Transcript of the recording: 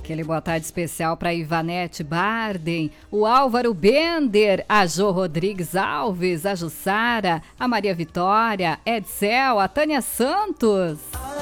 Aquele boa tarde especial para Ivanete Barden, o Álvaro Bender, a Jô Rodrigues Alves, a Jussara, a Maria Vitória, Edsel, a Tânia Santos.